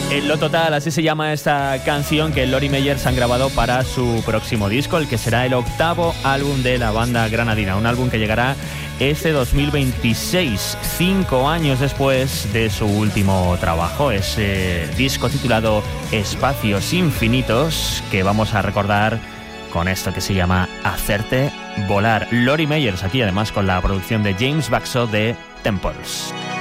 Lo Total, así se llama esta canción que Lori Meyers han grabado para su próximo disco, el que será el 8º álbum de la banda granadina, un álbum que llegará este 2026, 5 años después de su último trabajo, ese disco titulado Espacios Infinitos, que vamos a recordar con esto que se llama Hacerte Volar. Lori Meyers aquí además con la producción de James Baxo de Temples.